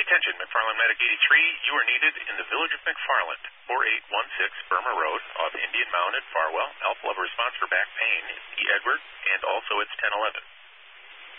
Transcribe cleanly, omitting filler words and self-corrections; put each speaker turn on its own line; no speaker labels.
Attention, McFarland Medic 83, you are needed in the village of McFarland, 4816 Burma Road, off Indian Mound at Farwell. Alpha will have a response for back pain, E. Edward, and also it's 1011.